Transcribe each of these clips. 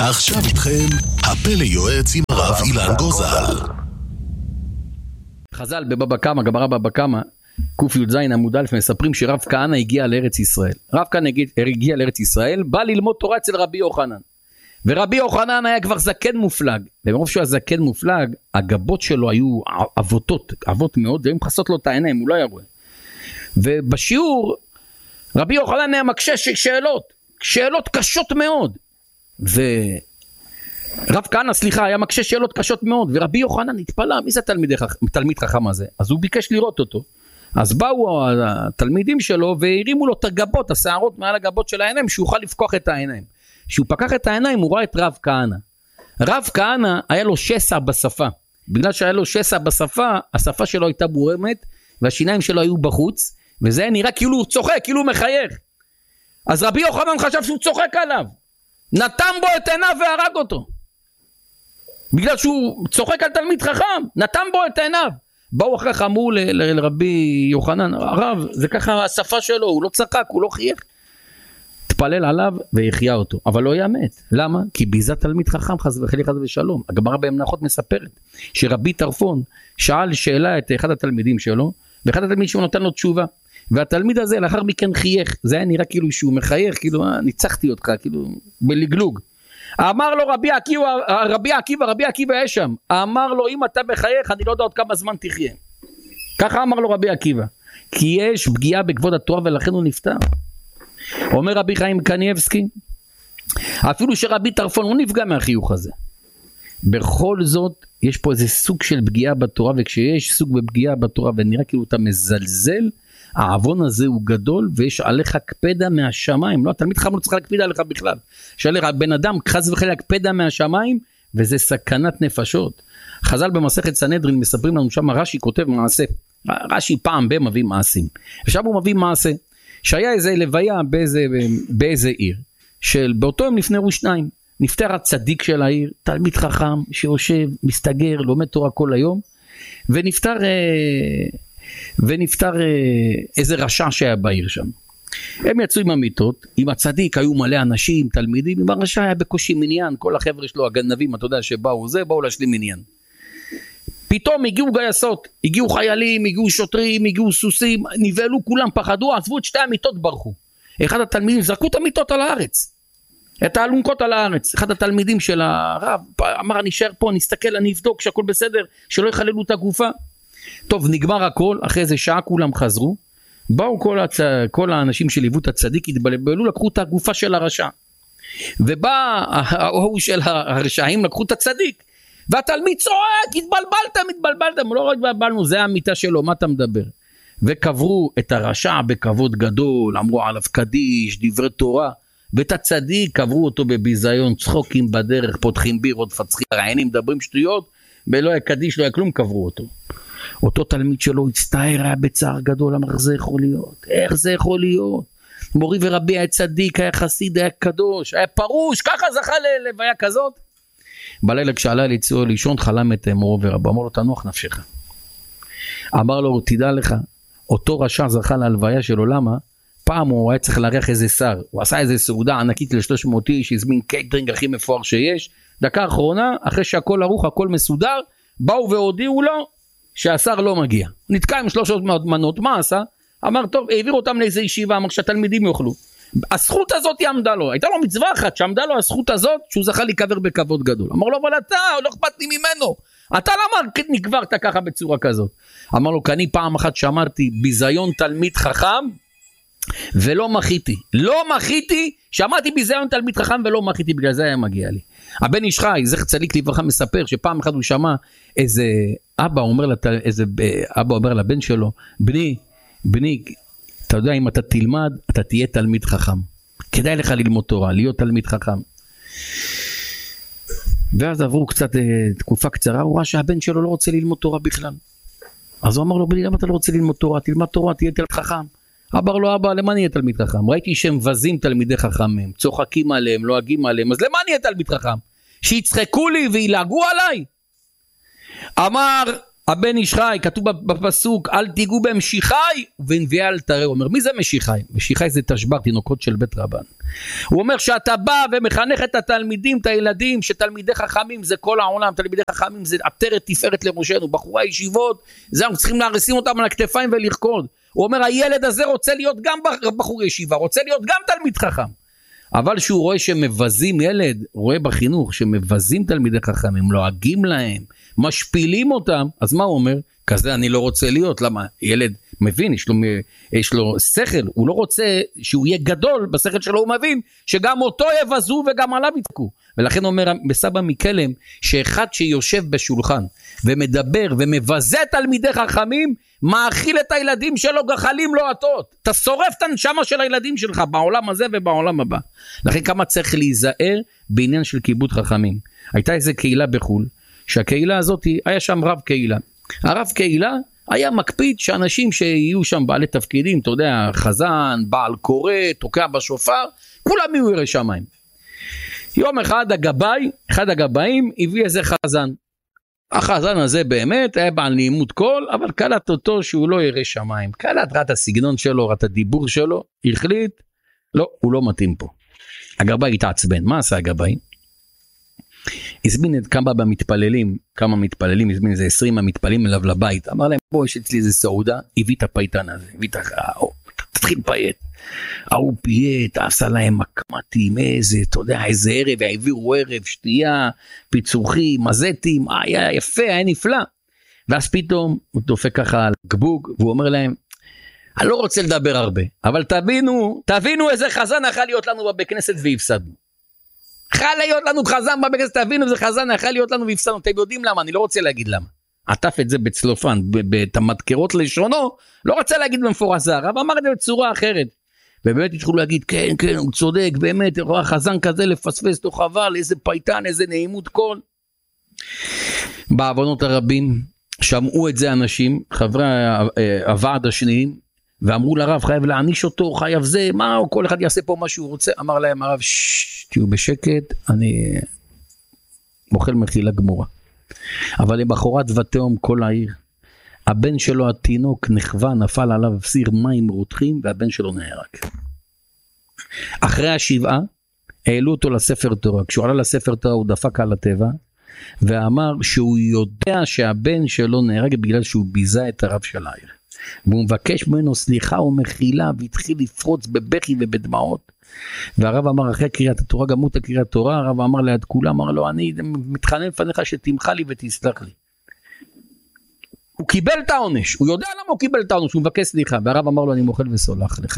עכשיו איתכם הפלא יועץ עם הרב אילן גוזל. חז"ל בבבא קמא, גמרא בבא קמא, ק"ז עמוד א', מספרים שרב כהנא הגיע לארץ ישראל. רב כהנא הגיע לארץ ישראל, בא ללמוד תורה אצל רבי יוחנן. ורבי יוחנן היה כבר זקן מופלג, ומרוב שהוא היה זקן מופלג, הגבות שלו היו עבות מאוד, והיו מכסות לו את העיניים, הוא לא היה רואה. ובשיעור, רבי יוחנן היה מקשה שאלות קשות מאוד. ורב כהנא, היה מקשה שאלות קשות מאוד, ורבי יוחנן התפלא, מי זה תלמיד חכם הזה? אז הוא ביקש לראות אותו. אז באו התלמידים שלו והרימו לו את הגבות, השערות מעל הגבות של העיניים, שהוא יוכל לפקוח את העיניים. כשהוא פקח את העיניים הוא ראה את רב כהנא. רב כהנא היה לו שסע בשפה. בגלל שהיה לו שסע בשפה, השפה שלו הייתה בורמת, והשיניים שלו היו בחוץ, וזה היה נראה כאילו הוא צוחק, כאילו הוא מחייך. אז רבי יוחנן חשב שהוא צוחק עליו. נתן בו את עיניו והרג אותו. בגלל שהוא צוחק על תלמיד חכם, נתן בו את עיניו. באו אחרי חמור לרבי יוחנן, הרב, זה ככה השפה שלו, הוא לא צחק, הוא לא חייך. תפלל עליו ויחיה אותו, אבל לא ימת. למה? כי ביזה תלמיד חכם, חס ושלום. הגמרא במנחות מספרת שרבי טרפון שאל שאלה את אחד התלמידים שלו, ואחד התלמידים שלו נתן לו תשובה, והתלמיד הזה לאחר מכן חייך. זה היה נראה כאילו שהוא מחייך, כאילו ניצחתי אותך, כאילו בלגלוג. אמר לו רבי עקיבא יש שם, אמר לו אם אתה מחייך אני לא יודע עוד כמה זמן תחיה. ככה אמר לו רבי עקיבא, כי יש פגיעה בכבוד התורה ולכן הוא נפטר. אומר רבי חיים קניבסקי, אפילו שרבי טרפון הוא נפגע מהחיוך הזה, בכל זאת יש פה איזה סוג של פגיעה בתורה, וכשיש סוג בפגיעה בתורה ונראה כאילו אתה מזלזל, העוון הזה הוא גדול, ויש עליך קפדה מהשמיים. לא, תלמיד חכם לא צריך להקפיד עליך בכלל. שעליך בן אדם חס וחלילה קפדה מהשמיים, וזה סכנת נפשות. חז"ל במסכת סנהדרין מספרים לנו שם, רש"י כותב מעשה. רש"י פעם מביא מעשים. עכשיו הוא מביא מעשה, שהיה איזה לוויה באיזה עיר, באותו יום נפטרו שניים. נפטר הצדיק של העיר, תלמיד חכם שיושב, מסתגר, לומד תורה כל היום, ונפטר איזה רשע שהיה בעיר שם. הם יצאו עם המיטות, עם הצדיק היו מלא אנשים, תלמידים, עם הרשע היה בקושי מניין, כל החבר'ה שלו, הגנבים, אתה יודע באו להשלים מניין. פתאום הגיעו גייסות, הגיעו חיילים, הגיעו שוטרים, הגיעו סוסים, נבהלו כולם, פחדו, עזבו את שתי המיטות, ברחו. אחד התלמידים זרקו את המיטות על הארץ, את האלונקות על הארץ. אחד התלמידים של הרב אמר, אני אשאר פה, אני אסתכל, אני אבדוק שהכל בסדר, שלא יחללו את הגופה. טוב, נגמר הכל, אחרי איזה שעה כולם חזרו, באו כל האנשים שליוו את הצדיק, התבלבלו, לקחו את הגופה של הרשע, ובא ההוא של הרשעים, לקחו את הצדיק, והתלמיד צועק, התבלבלתם, לא רק התבלבלנו, זה המיטה שלו, מה אתה מדבר? וקברו את הרשע בכבוד גדול, אמרו עליו קדיש, דברי תורה, ואת הצדיק קברו אותו בביזיון, צחוקים בדרך, פותחים בירות, פצחים, רעיינים, מדברים שטויות, ולא היה קדיש, לא היה כלום, קברו אותו. אותו תלמיד שלו הצטער, היה בצער גדול, אמר, איך זה יכול להיות? מורי ורבי היה צדיק, היה חסיד, היה קדוש, היה פרוש, ככה זכה ללוויה כזאת. בלילה כשעלה לישון, חלם את מורו ורבו, אמר לו, תנוח נפשך. אמר לו, תדע לך, אותו רשע זכה להלוויה שלו, למה? פעם הוא היה צריך להריח איזה שר, הוא עשה איזה סעודה ענקית ל-300 איש, הזמין קייטרינג הכי מפואר שיש, דקה האחרונה, אחרי שהכל ערוך, הכל מסודר, באו והודיעו לו שהשר לא מגיע. נתקע עם 300 מנות, מה עשה? אמר, טוב, העביר אותם לאיזה ישיבה, אמר שהתלמידים יאכלו. הזכות הזאת עמדה לו, הייתה לו מצווה אחת, שעמדה לו הזכות הזאת, שהוא זכה להיקבר בכבוד גדול. אמר לו, אבל אתה, לא אכפת לי ממנו. אתה למה נקברת ככה בצורה כזאת? אמר לו, כי אני פעם אחת שאמרתי, ביזיון תלמיד חכם, ולא מחיתי, שאמרתי ביזיון תלמיד חכם ולא מחיתי, בגלל זה היה מגיע לי. הבן איש חי, זכר צדיק לברכה, מספר שפעם אחת הוא שמע איזה אבא אומר לבן שלו, בני, אתה יודע, אם אתה תלמד, אתה תהיה תלמיד חכם. כדאי לך ללמוד תורה, להיות תלמיד חכם. ואז עברו קצת תקופה קצרה, הוא ראה שהבן שלו לא רוצה ללמוד תורה בכלל. אז הוא אמר לו, בני, למה אתה לא רוצה ללמוד תורה? תלמד תורה, תהיה תלמיד חכם. אמר לו, אבא, למה נהיה תלמיד חכם? ראיתי שהם מבזים תלמידי חכמים, צוחקים עליהם, לועגים עליהם, אז למה נהיה תלמיד חכם? שיצחקו לי וילעגו עליי? אמר, הבן איש חי, כתוב בפסוק, אל תיגעו במשיחי, ונביאי אל תרעו. הוא אומר, מי זה משיחי? משיחי זה תשבר, תינוקות של בית רבן. הוא אומר שאתה בא ומחנך את התלמידים, את הילדים, שתלמידי חכמים זה כל העולם, תלמידי חכמים זה עטרת תפארת לראשנו, בחורי ישיבות, זה אנחנו צריכים להרשים אותם על הכתפיים ולרקוד. הוא אומר, הילד הזה רוצה להיות גם בחור ישיבה, רוצה להיות גם תלמיד חכם. אבל שהוא רואה שמבזים ילד, רואה בחינוך שמבזים תלמידי חכמים, לועגים להם, משפילים אותם, אז מה הוא אומר? כזה אני לא רוצה להיות. למה? ילד מבין, יש לו שכל, הוא לא רוצה שהוא יהיה גדול, בשכל שלו הוא מבין שגם אותו יבזו וגם עליו יתקו. ולכן אומר בסבא מקלם, שאחד שיושב בשולחן ומדבר ומבזה תלמידי חכמים, מאכיל את הילדים שלו גחלים לא עטות. אתה שורף את הנשמה של הילדים שלך בעולם הזה ובעולם הבא. לכן כמה צריך להיזהר בעניין של כיבוד חכמים. הייתה איזה קהילה בחול, שהקהילה הזאת היה שם רב קהילה. הרב קהילה היה מקפיד שאנשים שיהיו שם בעלי תפקידים, אתה יודע, חזן, בעל קורא, תוקע בשופר, כולם יהיו יראי שמיים. יום אחד אחד הגבאים הביא איזה חזן. החזן הזה באמת היה בעל נעימות קול, אבל קלט אותו שהוא לא ירא שמיים. קלט ראה את הסגנון שלו, ראה את הדיבור שלו, החליט, לא, הוא לא מתאים פה. הגבאי התעצבן. מה עשה הגבאי? הזמין את כמה מתפללים, הזמין איזה 20 המתפללים אליו לבית, אמר להם, בוא, יש אצלי איזה סעודה, הביא את הפייטן הזה, תתחיל פייט, ההוא פייט, עשה להם מקמטים, אתה יודע, איזה ערב, העבירו ערב, שתייה, פיצוחים, מזטים, היה יפה, היה נפלא. ואז פתאום הוא דופק ככה על גבוג, והוא אומר להם, אני לא רוצה לדבר הרבה, אבל תבינו איזה חזן יכול להיות לנו בבית כנסת והפסדנו. יכול להיות לנו חזן בבית כנסת, תבינו איזה חזן יכול להיות לנו והפסדנו. אתם יודעים למה? אני לא רוצה להגיד למה. עטף את זה בצלופן, בתמתקרות לשונו, לא רוצה להגיד במפורש זה, אבל אמר את זה בצורה אחרת. ובאמת התחילו להגיד, כן, הוא צודק, באמת, רואה חזן כזה לפספס, תוך חבל, איזה פייטן, איזה נעימות קול. בעוונות הרבים, שמעו את זה אנשים, חברי הוועד השניים, ואמרו לרב, חייב להעניש אותו, חייב זה, מה, כל אחד יעשה פה מה שהוא רוצה. אמר להם הרב, תהיו בשקט, אני מוכל מחילה גמורה. אבל למחרת ותהום כל העיר, הבן שלו התינוק נחווה, נפל עליו סיר מים רותחים, והבן שלו נהרג. אחרי השבעה, העלו אותו לספר תורה. כשהוא עלה לספר תורה, הוא דפק על הטבע, ואמר שהוא יודע שהבן שלו נהרג בגלל שהוא ביזה את הרב של העיר. והוא מבקש ממנו סליחה ומחילה, והתחיל לפרוץ בבכי ובדמעות. והרב אמר אחרי קריאת התורה, גם הוא את קריאת התורה, הרב אמר ליד כולם, אמר לו, אני מתחנן לפניך שתמחה לי ותסלח לי. הוא קיבל את העונש, הוא יודע למה הוא קיבל את העונש, הוא מבקש סליחה, והרב אמר לו, אני מוחל וסולח לך.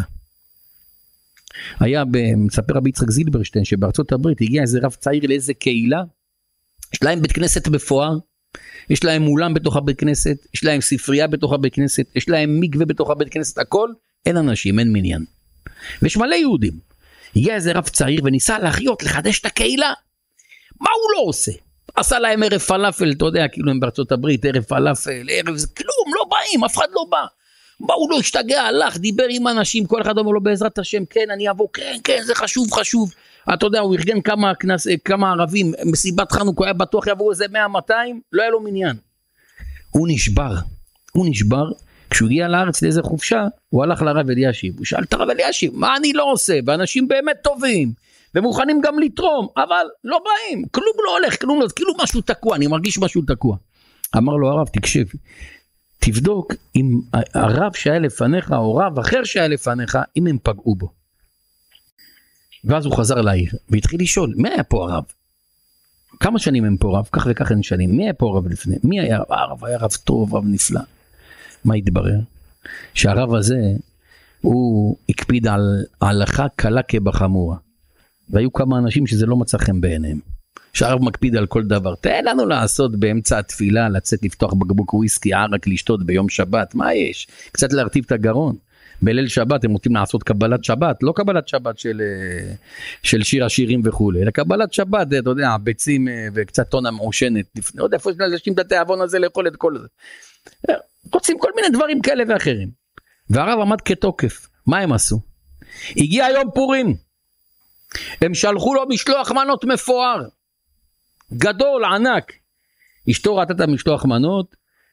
היה מספר רבי יצחק זילברשטיין, שבארצות הברית הגיע איזה רב צעיר לאיזה קהילה, יש להם בית כנסת מפואר, יש להם אולם בתוך הבית כנסת, יש להם ספרייה בתוך הבית כנסת, יש להם מקווה בתוך הבית כנסת, הכל, אין אנשים, אין מניין. ויש מלא יהודים. הגיע איזה רב צעיר וניסה להחיות, לחדש את הקהילה. מה הוא לא עושה? עשה להם ערב פלאפל, אתה יודע, כאילו הם בארצות הברית, ערב פלאפל, ערב זה, כלום, לא באים, אף אחד לא בא. מה הוא לא השתגע, הלך, דיבר עם אנשים, כל אחד אומר לו בעזרת השם, כן, אני אבוא, כן, זה חשוב. אתה יודע, הוא ארגן כמה ערבים, מסיבת חנוכה, היה בטוח יבואו איזה 100-200, לא היה לו מניין. הוא נשבר, כשהוא הגיע לארץ לאיזה חופשה, הוא הלך לרב אלישיב, הוא שאל את הרב אלישיב, מה אני לא עושה? ואנשים באמת טובים, ומוכנים גם לתרום, אבל לא באים, כלום לא הולך, כאילו משהו תקוע, אני מרגיש משהו תקוע. אמר לו הרב, תקשיב, תבדוק אם הרב שהיה לפניך, או רב אחר שהיה לפניך, אם הם פגעו בו. ואז הוא חזר לעיר, והתחיל לשאול, מי היה פה הרב? כמה שנים הם פה רב? כך וכך אין שנים, מי היה פה הרב לפני? מי היה הרב? היה רב טוב, רב נפלא. מה התברר? שהרב הזה, הוא הקפיד על הלכה קלה כבחמורה. והיו כמה אנשים שזה לא מצא חן בעיניהם. שהרב מקפיד על כל דבר. תן לנו לעשות באמצע התפילה, לצאת לפתוח בקבוק וויסקי, ערק לשתות ביום שבת. מה יש? קצת להרטיב את הגרון. בליל שבת הם רוצים לעשות קבלת שבת, לא קבלת שבת של שיר השירים וכו', אלא קבלת שבת, אתה יודע, ביצים וקצת טונה מעושנת. לא יודע איפה יש להשתים את התיאבון הזה לאכול את כל זה. רוצים כל מיני דברים כאלה ואחרים. והרב עמד כתוקף. מה הם עשו? הגיע יום פורים. הם שלחו לו משלוח מנות מפואר. גדול, ענק. אשתו ראתה את המשלוח מנות,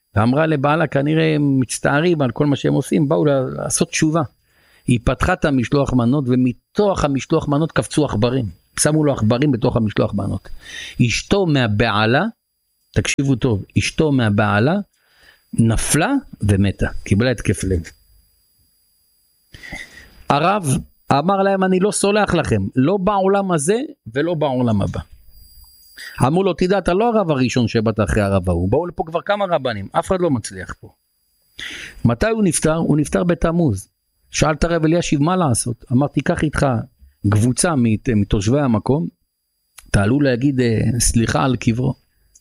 ואמרה לבעלה, כנראה הם מצטערים על כל מה שהם עושים, באו לעשות תשובה. היא פתחה את המשלוח מנות, ומתוך המשלוח מנות קפצו עכברים. שמו לו עכברים בתוך המשלוח מנות. אשתו מהבעלה, תקשיבו טוב, אשתו מהבעלה, נפלה ומתה, קיבלה התקף לב. הרב אמר להם, אני לא סולח לכם, לא בעולם הזה ולא בעולם הבא. אמרו לו, תדע, אתה לא הרב הראשון שבאת אחרי הרב ההוא, באו לפה כבר כמה רבנים, אף אחד לא מצליח פה. מתי הוא נפטר? הוא נפטר בתמוז. שאלת הרב אלישיב מה לעשות? אמרתי, קח איתך קבוצה מתושבי המקום, תעלו להגיד סליחה על קברו.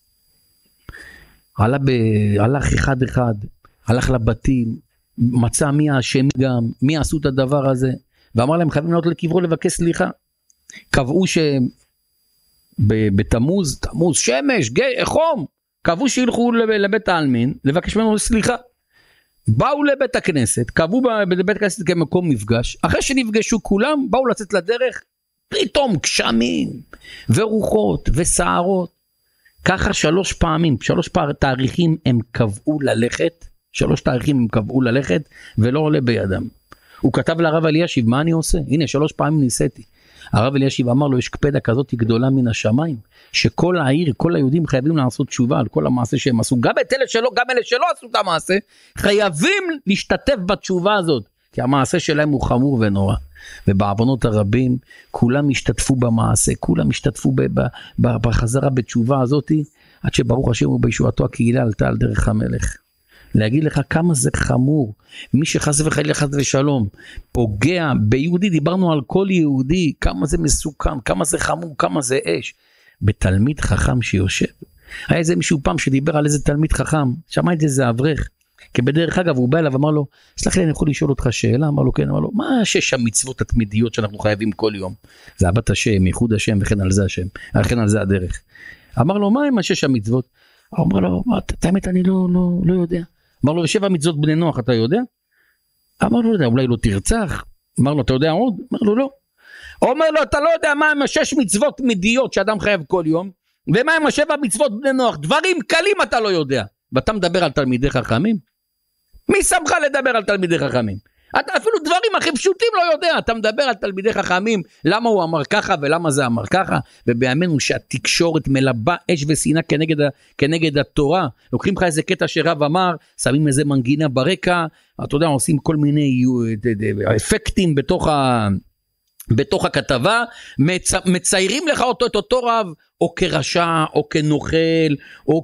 הלך אחד אחד, הלך לבתים, מצא מי האשם גם, מי עשו את הדבר הזה, ואמר להם חייבים לעלות לקברו לבקש סליחה. קבעו בתמוז, שמש, חום, קבעו שילכו לבית העלמין, לבקש ממנו סליחה. באו לבית הכנסת, קבעו בבית הכנסת כמקום מפגש, אחרי שנפגשו כולם, באו לצאת לדרך, פתאום גשמים, ורוחות, וסערות, ככה 3 פעמים, 3 תאריכים הם קבעו ללכת, 3 תאריכים הם קבעו ללכת, ולא עולה בידם. הוא כתב לרב אלישיב, מה אני עושה? הנה 3 פעמים ניסיתי. הרב אלישיב אמר לו, יש קפדה כזאת גדולה מן השמיים, שכל העיר, כל היהודים חייבים לעשות תשובה על כל המעשה שהם עשו, גם אלה שלא עשו את המעשה, חייבים להשתתף בתשובה הזאת, כי המעשה שלהם הוא חמור ונורא, ובעוונות הרבים, כולם השתתפו במעשה, כולם השתתפו בחזרה בתשובה הזאת, עד שברוך השם ובישועתו הקהילה עלתה על דרך המלך. להגיד לך כמה זה חמור, מי שחס וחלילה חס ושלום, פוגע ביהודי, דיברנו על כל יהודי, כמה זה מסוכן, כמה זה חמור, כמה זה אש, בתלמיד חכם שיושב. היה איזה מישהו פעם שדיבר על איזה תלמיד חכם, שמע את זה אברך, כי בדרך אגב הוא בא אליו ואמר לו, סלח לי אני יכול לשאול אותך שאלה? אמר לו כן, אמר לו, מה 6 המצוות התמידיות שאנחנו חייבים כל יום? זה אהבת השם, ייחוד השם וכן על זה השם, וכן על זה הדרך. אמר לו, מה הם 6 המצוות? אמר לו, האמת אני לא יודע. אמר לו, 7 מצוות בני נוח, אתה יודע? אמר לו, אולי לא תרצח. אמר לו, אתה יודע עוד? אמר לו, לא. אומר לו, אתה לא יודע מה הם 6 מצוות תמידיות שאדם חייב כל יום, ומה הם 7 מצוות בני נוח, דברים קלים אתה לא יודע. ואתה מדבר על תלמידי חכמים? מי שמך לדבר על תלמידי חכמים? אתה אפילו דברים הכי פשוטים לא יודע, אתה מדבר על תלמידי חכמים, למה הוא אמר ככה ולמה זה אמר ככה, ובימינו שהתקשורת מלבה אש ושנאה כנגד התורה, לוקחים לך איזה קטע שרב אמר, שמים איזה מנגינה ברקע, אתה יודע, עושים כל מיני אפקטים בתוך הכתבה, מציירים לך את אותו רב, או כרשע, או כנוכל, או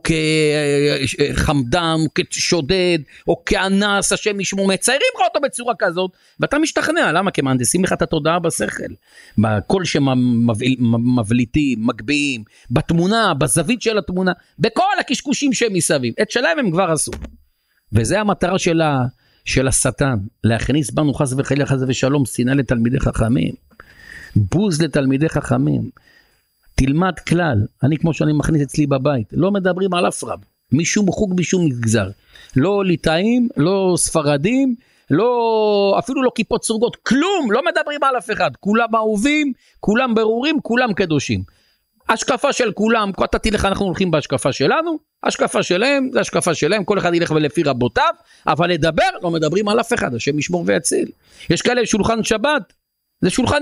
כחמדן, או כשודד, או כאנס, השם ישמור, מציירים לך אותו בצורה כזאת, ואתה משתכנע, למה? כי מהנדסים לך את התודעה בשכל, בכל שמבליטים, מגביעים, בתמונה, בזווית של התמונה, בכל הקשקושים שהם מסביב, את שלהם הם כבר עשו, וזה המטרה של השטן, להכניס בנו חס וחלילה חס ושלום, שנאה לתלמידי חכמים, בוז לתלמידי חכמים, תלמד כלל, אני כמו שאני מכניס אצלי בבית, לא מדברים על אף רב, משום חוג משום מגזר, לא ליטאים, לא ספרדים, אפילו לא כיפות סרוגות, כלום, לא מדברים על אף אחד, כולם אהובים, כולם ברורים, כולם קדושים, השקפה של כולם, אתה תלך, אנחנו הולכים בהשקפה שלנו, השקפה שלהם, זה השקפה שלהם, כל אחד ילך לפי רבותיו, אבל לדבר, לא מדברים על אף אחד, השם ישמור ויציל, יש כאלה שולחן שבת, זה שולחן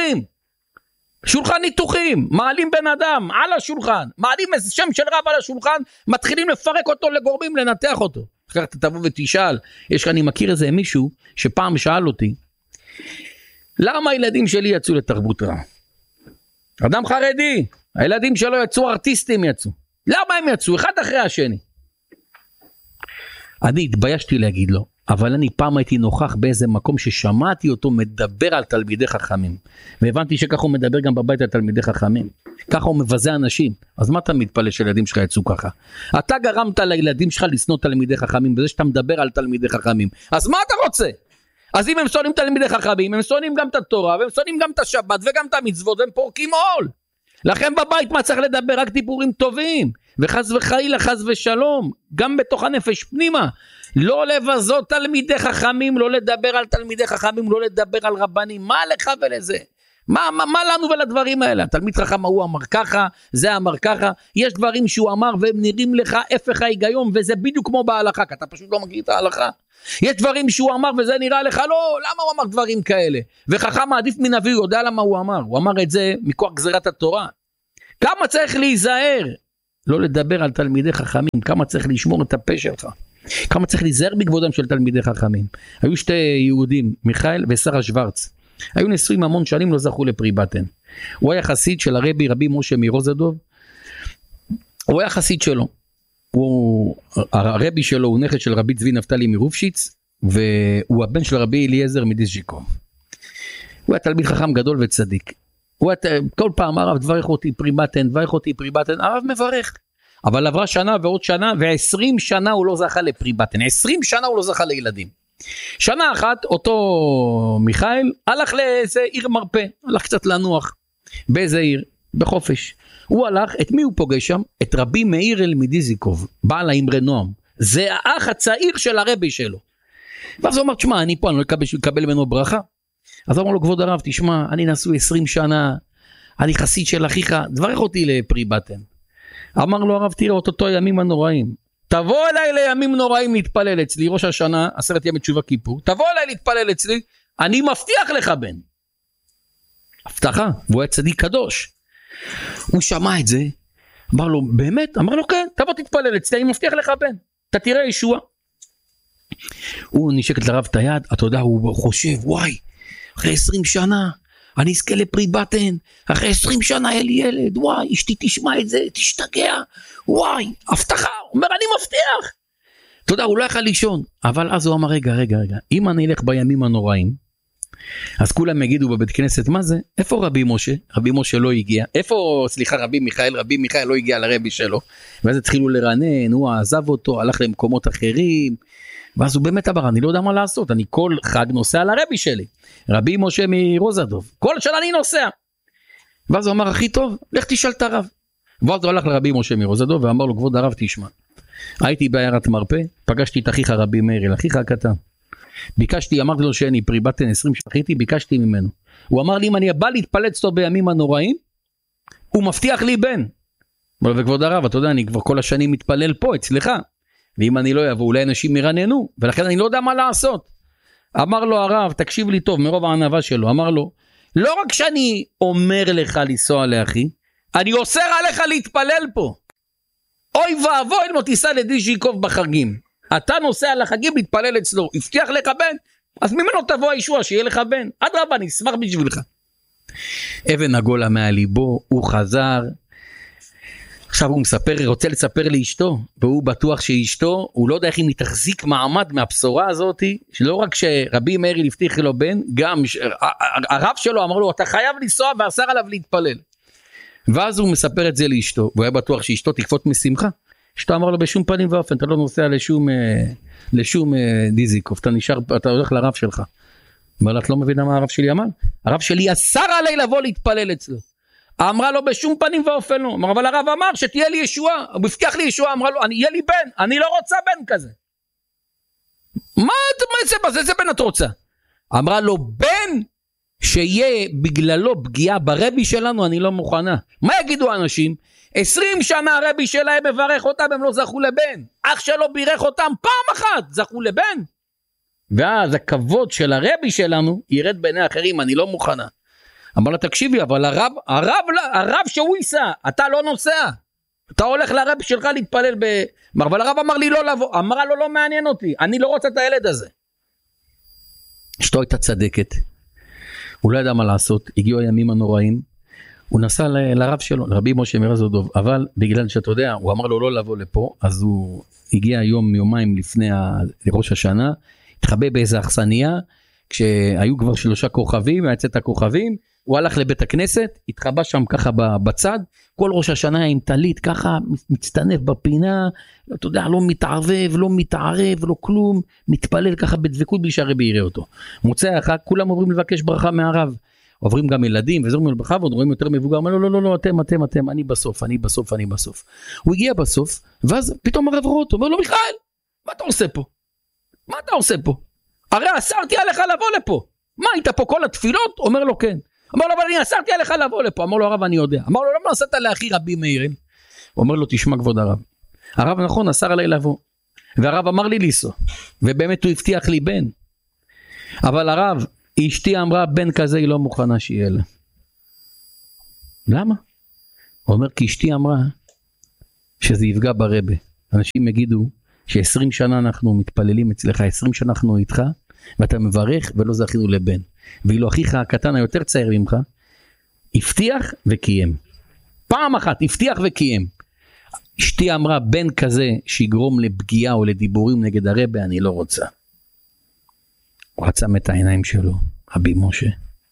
ניתוחים, מעלים בן אדם על השולחן, מעלים איזה שם של רב על השולחן, מתחילים לפרק אותו לגורמים, לנתח אותו. אחר אתה תבוא ותשאל, אני מכיר איזה מישהו שפעם שאל אותי, למה הילדים שלי יצאו לתרבות רעה? אדם חרדי, הילדים שלו יצאו, ארטיסטים יצאו. למה הם יצאו? אחד אחרי השני. אני התביישתי להגיד לו, אבל אני פעם הייתי נוכח באיזה מקום ששמעתי אותו מדבר על תלמידי חכמים, והבנתי שככה הוא מדבר גם בבית על תלמידי חכמים, ככה הוא מבזה אנשים. אז מה אתה מתפלא שילדים שלך יצאו ככה? אתה גרמת לילדים שלך לשנוא תלמידי חכמים, בזה שאתה מדבר על תלמידי חכמים, אז מה אתה רוצה? אז אם הם שונאים תלמידי חכמים, הם שונאים גם את התורה, והם שונאים גם את השבת, וגם את המצוות, והם פורקים עול. לכם בבית מה צריך לדבר? רק דיבורים טובים, וחס וחלילה חס ושלום, גם בתוך הנפש פנימה, לא לבזות תלמידי חכמים, לא לדבר על תלמידי חכמים, לא לדבר על רבנים, מה לך ולזה? מה לנו ולדברים האלה? התלמיד חכם הוא אמר ככה, זה אמר ככה, יש דברים שהוא אמר והם נראים לך הפך ההיגיון, וזה בדיוק כמו בהלכה, כי אתה פשוט לא מכיר את ההלכה. יש דברים שהוא אמר וזה נראה לך, לא, למה הוא אמר דברים כאלה? וחכם עדיף מנביא, הוא יודע למה הוא אמר, הוא אמר את זה מכוח גזירת התורה. כמה צריך להיזהר, לא לדבר על תלמידי חכמים, כמה צריך לשמור את הפה שלך, כמה צריך להיזהר בכבודם של תלמידי חכמים. היו שתי יהודים, מיכאל ושרה שוורץ, היו נשואים המון שנים, לא זכו לפרי בטן. הוא היה חסיד של רבי משה מרוזדוב, הוא היה חסיד שלו, הרבי שלו הוא נכד של רבי צבי נפתלי מרופשיץ, והוא הבן של רבי אליעזר מדיז'יקוב. הוא היה תלמיד חכם גדול וצדיק. הוא היה כל פעם הרב דברך אותי פרי בטן, הרב מברך. אבל עברה שנה ועוד שנה, ו20 שנה הוא לא זכה לפרי בטן, 20 שנה הוא לא זכה לילדים. שנה אחת אותו מיכאל הלך לאיזה עיר מרפא, הלך קצת לנוח באיזה עיר, בחופש. הוא הלך, את מי הוא פוגש שם? את רבי מאיר אלמידיזיקוב, בעל האמרי נועם, זה האח הצעיר של הרבי שלו. ואז הוא אמר, תשמע, אני פה, אני לא אקבל ממנו ברכה. אז הוא אמר לו, כבוד הרב, תשמע, אני נשוי 20 שנה, אני חסיד של אחיך, דברך אותי לפרי בטן. אמר לו הרב, תראה אותו הימים הנוראים, תבוא אליי לימים נוראים להתפלל אצלי, ראש השנה, 10 ימי תשובה כיפור, תבוא אליי להתפלל אצלי, אני מבטיח לך בן. הבטחה, והוא היה צדיק קדוש. הוא שמע את זה, אמר לו, באמת? אמר לו, כן, תבוא תתפלל אצלי, אני מבטיח לך בן, אתה תראה ישוע. הוא נשק לרב את היד, אתה יודע, הוא חושב, וואי, אחרי 20 שנה, אני אזכה לפרי בטן, אחרי 20 שנה היה לי ילד, וואי, אשתי תשמע את זה, תשתגע, וואי, הבטחה, הוא אומר, אני מבטיח. אתה יודע, הוא לא יכול לישון, אבל אז הוא אמר, רגע, אם אני אלך בימים הנוראים, אז כולם יגידו בבית כנסת, מה זה? איפה רבי משה? רבי משה לא הגיע, רבי מיכאל לא הגיע לרבי שלו, ואז התחילו לרנן, הוא עזב אותו, הלך למקומות אחרים, ואז הוא באמת אמר, אני לא יודע מה לעשות, אני כל חג נוסע לרבי שלי, רבי משה מרוזדוב, כל שנה אני נוסע. ואז הוא אמר, הכי טוב, לך תשאל את הרב. ואז הוא הלך לרבי משה מרוזדוב, ואמר לו, כבוד הרב תשמע, הייתי בעיירת מרפא, פגשתי את אחיך רבי מאיר, אחיך הקטן. ביקשתי, אמרתי לו שאני פרי בטן 20 שחיתי, ביקשתי ממנו. הוא אמר לי, אם אני בא להתפלל אצלו בימים הנוראים, הוא מבטיח לי בן. וכבוד הרב, אתה יודע, אני כבר כל השנים מתפלל פה, אצלך. ואם אני לא אבוא, אולי אנשים ירננו, ולכן אני לא יודע מה לעשות. אמר לו הרב, תקשיב לי טוב, מרוב הענווה שלו, אמר לו, לא רק שאני אומר לך לנסוע לאחי, אני אוסר עליך להתפלל פה. אוי ואבוי, לא תיסע לדיז'יקוב בחגים. אתה נוסע לחגים להתפלל אצלו, הבטיח לך בן, אז ממנו תבוא הישוע שיהיה לך בן. אדרבה, אני אשמח בשבילך. אבן הגולה מהליבו, הוא חזר, עכשיו הוא רוצה לספר לאשתו, והוא בטוח שאשתו, הוא לא יודע איך היא מתחזיק מעמד מהבשורה הזאת, שלא רק שרבי מאיר הבטיח לו בן, גם הרב שלו אמר לו, אתה חייב לנסוע ואסר עליו להתפלל. ואז הוא מספר את זה לאשתו, והוא היה בטוח שאשתו תקפוט משמחה. אשתו אמר לו, בשום פנים ואופן, אתה לא נוסע לשום דיזיקוב, אתה הולך לרב שלך. אבל את לא מבינה מה הרב שלי אמר? הרב שלי אסר עלי לבוא להתפלל אצלו. אמרה לו בשום פנים ואופן לא, אבל הרב אמר שתהיה לי ישועה, הוא הבטיח לי ישועה, אמרה לו, יהיה לי בן, אני לא רוצה בן כזה. איזה בן את רוצה? אמרה לו, בן שיהיה בגללו פגיעה ברבי שלנו, אני לא מוכנה. מה יגידו האנשים? 20 שנה הרבי שלהם מברך אותם, הם לא זכו לבן. אח שלו בירך אותם פעם אחת, זכו לבן. ואז הכבוד של הרבי שלנו ירד בעיני האחרים, אני לא מוכנה. אמר לה, תקשיבי, אבל הרב שהוא ייסע, אתה לא נוסע. אתה הולך לרב שלך להתפלל אבל הרב אמר לי לא לבוא, אמרה לו, לא מעניין אותי, אני לא רוצה את הילד הזה. אשתו הייתה צדקת, הוא לא ידע מה לעשות, הגיעו הימים הנוראים, הוא נסע לרב שלו, לרבי משה מרוזדוב, אבל בגלל שאתה יודע, הוא אמר לו לא לבוא לפה, אז הוא הגיע יומיים לפני ראש השנה, התחבא באיזה אכסניה, כשהיו כבר 3 כוכבים, היצאת הכוכבים, הוא הלך לבית הכנסת, התחבא שם ככה בצד, כל ראש השנה עם טלית ככה מצטנף בפינה, אתה יודע, לא מתערבב, לא מתערב, לא כלום, מתפלל ככה בדבקות בלי שהרבי יראה אותו. מוצא אחד, כולם עוברים לבקש ברכה מהרב, עוברים גם ילדים וזורמים לברכה, ועוד רואים יותר מבוגר, אומר לו, לא, אתם, אני בסוף. הוא הגיע בסוף, ואז פתאום הרב רואה אותו, אומר לו, מיכאל, מה אתה עושה פה? הרי אסרתי עליך לבוא לפה, מה, היית פה כל התפילות? אומר לו, כן. אמר לו, אבל אני אסרתי עליך לבוא לפה. אמר לו, הרב, אני יודע. אמר לו, למה נסעת לאחי רבי מאיר? הוא אומר לו, תשמע כבוד הרב. הרב נכון, אסר עליי לבוא. והרב אמר לי לנסוע. ובאמת הוא הבטיח לי בן. אבל הרב, אשתי אמרה, בן כזה היא לא מוכנה שיהיה לה. למה? הוא אומר, כי אשתי אמרה שזה יפגע ברבה. אנשים יגידו ש20 שנה אנחנו מתפללים אצלך, 20 שנה אנחנו איתך, ואתה מברך ולא זכינו לבן. ואילו אחיך הקטן היותר צעיר ממך, הבטיח וקיים. פעם אחת, הבטיח וקיים. אשתי אמרה, בן כזה שיגרום לפגיעה או לדיבורים נגד הרבה, אני לא רוצה. הוא עצם את העיניים שלו, רבי משה.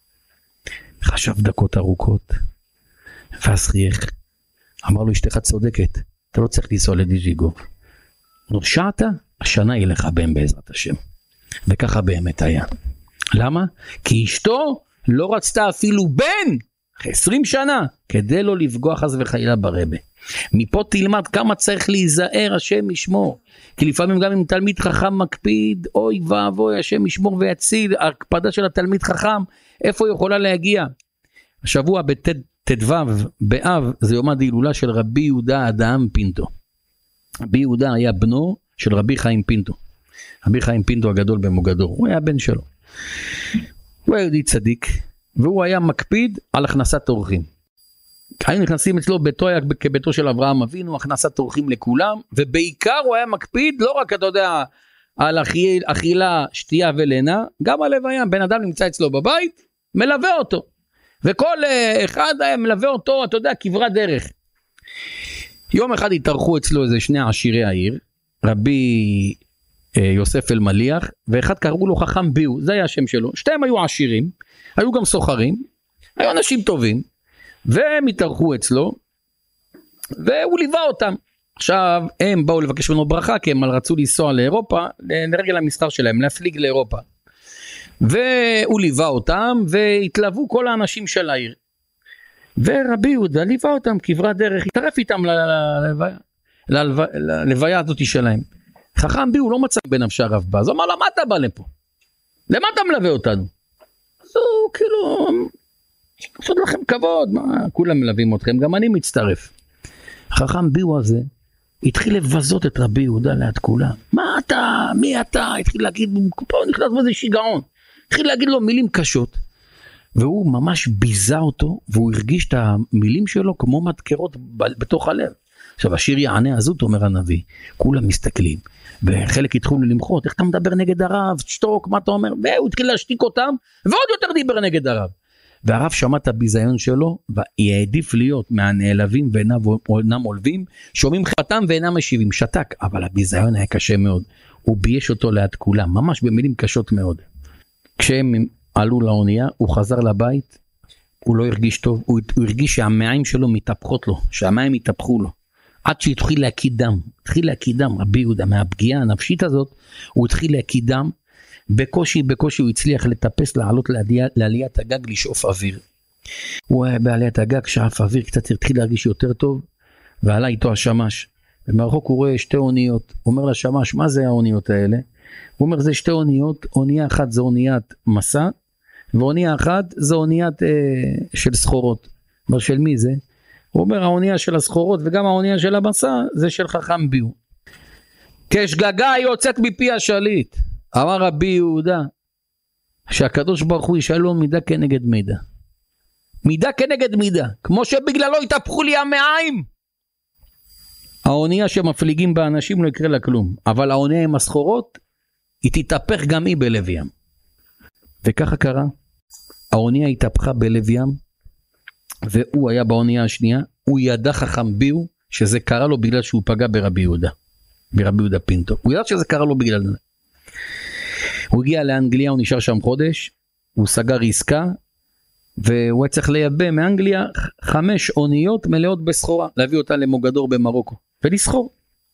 חשב דקות ארוכות, ואז חייך. אמר לו, אשתך צודקת, אתה לא צריך לנסוע לדיז'יגוב. נושעת, השנה יהיה לך בן בעזרת השם. וככה באמת היה. למה? כי אשתו לא רצתה אפילו בן, אחרי 20 שנה, כדי לא לפגוע חס וחלילה ברבה. מפה תלמד כמה צריך להיזהר, השם ישמור. כי לפעמים גם אם תלמיד חכם מקפיד, אוי ואבוי, השם ישמור ויציל, ההקפדה של התלמיד חכם, איפה היא יכולה להגיע? השבוע בט"ו באב, זה יום ההילולה של רבי יהודה אדם פינטו. רבי יהודה היה בנו של רבי חיים פינטו. רבי חיים פינטו הגדול במוגדור, הוא היה בן שלו. הוא היה יהודי צדיק, והוא היה מקפיד על הכנסת אורחים. היינו נכנסים אצלו ביתו כביתו של אברהם אבינו, הכנסת אורחים לכולם, ובעיקר הוא היה מקפיד, לא רק אתה יודע, על אכילה, שתייה ולינה, גם הלוויה, בן אדם נמצא אצלו בבית, מלווה אותו. וכל אחד היה מלווה אותו, אתה יודע, כברת דרך. יום אחד התארחו אצלו איזה שני עשירי העיר, רבי יוסף אלמליח, ואחד קראו לו חכם ביהו, זה היה השם שלו. שתיהם היו עשירים, היו גם סוחרים, היו אנשים טובים, והם התארחו אצלו, והוא ליווה אותם. עכשיו, הם באו לבקש ממנו ברכה, כי הם רצו לנסוע לאירופה, לרגל המסחר שלהם, להפליג לאירופה. והוא ליווה אותם, והתלוו כל האנשים של העיר. ורבי יהודה ליווה אותם כברת דרך, התערף איתם ללוויה הזאת שלהם. חכם ביהו לא מצא בנפש הרב בא, אז אמר לה, מה אתה בא לפה? למה אתה מלווה אותנו? אז הוא כאילו, עושות לכם כבוד, מה, כולם מלווים אתכם, גם אני מצטרף. חכם ביהו הזה, התחיל לבזות את רבי יהודה ליד כולם. מה אתה? מי אתה? התחיל להגיד, פה נכנס בזה שיגעון. התחיל להגיד לו מילים קשות. והוא ממש ביזה אותו, והוא הרגיש את המילים שלו כמו מדקרות בתוך הלב. עכשיו השיר יענה הזאת, אומר הנביא, כולם מסתכלים, וחלק התחילו למחות, איך אתה מדבר נגד הרב, שתוק, מה אתה אומר, והוא התחיל להשתיק אותם, ועוד יותר דיבר נגד הרב. והרב שמע את הביזיון שלו, והעדיף להיות מהנעלבים ואינם עולבים, שומעים חתם ואינם משיבים, שתק, אבל הביזיון היה קשה מאוד, הוא בייש אותו ליד כולם, ממש במילים קשות מאוד. כשהם עלו לאונייה, הוא חזר לבית, הוא לא הרגיש טוב, הוא הרגיש שהמעיים שלו מתהפכות לו, שהמים התהפכו לו, עד שהתחיל להקיד דם, רבי יהודה, מהפגיעה הנפשית הזאת, הוא התחיל להקיד דם, בקושי הוא הצליח לטפס, לעלות לעליית הגג, לשאוף אוויר. הוא היה בעליית הגג, שאף אוויר, קצת התחיל להרגיש יותר טוב, ועלה איתו השמש, ומרחוק הוא רואה שתי אוניות, הוא אומר לשמש, מה זה האוניות האלה? הוא אומר, זה שתי אוניות, אונייה אחת זה אוניית מסע, ואונייה אחת זה אוניית של סחורות. אבל של מי זה? הוא אומר, האונייה של הסחורות וגם האונייה של המסע, זה של חכם ביהו. כשגגה יוצאת מפי השליט, אמר רבי יהודה, שהקדוש ברוך הוא ישאל לו מידה כנגד מידה. מידה כנגד מידה, כמו שבגללו התהפכו לי המעיים. האונייה שמפליגים באנשים לא יקרה לה כלום, אבל האונייה עם הסחורות, היא תתהפך גם היא בלב ים. וככה קרה, האונייה התהפכה בלב ים, והוא היה באונייה השנייה, הוא ידע חכם ביהו, שזה קרה לו בגלל שהוא פגע ברבי יהודה פינטו, הוא ידע שזה קרה לו בגלל זה. הוא הגיע לאנגליה, הוא נשאר שם חודש, הוא סגר עסקה, והוא צריך לייבא מאנגליה 5 אוניות מלאות בסחורה, להביא אותה למוגדור במרוקו, ולסחור.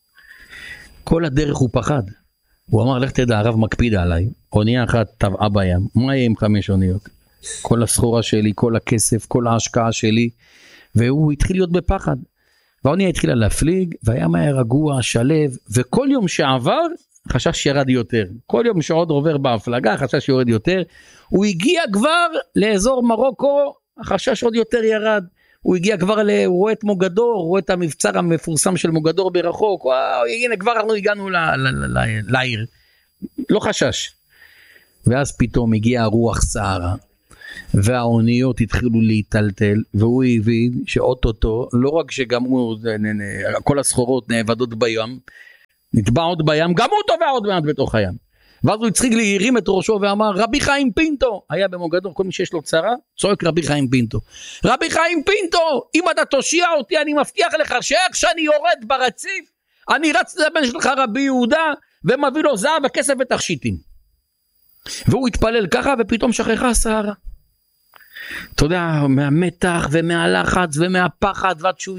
כל הדרך הוא פחד, הוא אמר, לך תדע, הרב מקפיד עליי, אונייה אחת טבעה בים, מה יהיה עם 5 אוניות? כל הסחורה שלי, כל הכסף, כל ההשקעה שלי, והוא התחיל להיות בפחד. והאונייה התחילה להפליג, והים היה רגוע, שלב, וכל יום שעבר, חשש שירד יותר. כל יום שעוד עובר בהפלגה, חשש שיורד יותר. הוא הגיע כבר לאזור מרוקו, החשש עוד יותר ירד. הוא הגיע כבר, הוא רואה את מוגדור, הוא רואה את המבצר המפורסם של מוגדור ברחוק, הנה כבר אנחנו הגענו לעיר. לא חשש. ואז פתאום הגיעה רוח סערה, והאוניות התחילו להיטלטל, והוא הבין שאוטוטו, לא רק שגם הוא, כל הסחורות נאבדות בים, נטבעות בים, גם הוא טובע עוד מעט בתוך הים. ואז הוא הצחיק להרים את ראשו ואמר, רבי חיים פינטו, היה במוגדור, כל מי שיש לו צרה, צועק רבי חיים פינטו. רבי חיים פינטו, אם אתה תושיע אותי, אני מבטיח לך שאיך שאני יורד ברציף, אני רץ לבן שלך רבי יהודה, ומביא לו זהב וכסף ותכשיטים. והוא התפלל ככה, ופתאום שכחה הסערה. אתה יודע, מהמתח ומהלחץ ומהפחד, ועד שהוא